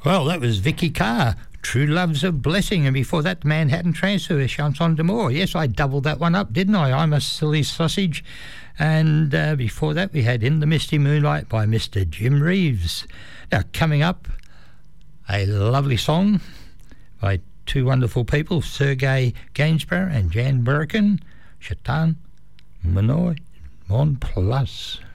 Well, that was Vicky Carr, True Love's a Blessing, and before that, Manhattan Transfer, Chanson d'Amour. Yes, I doubled that one up, didn't I? I'm a silly sausage. And before that, we had In the Misty Moonlight by Mr. Jim Reeves. Now, coming up, a lovely song by two wonderful people, Sergei Gainsborough and Jan Berkin, Chatan Manoy Mon Plus.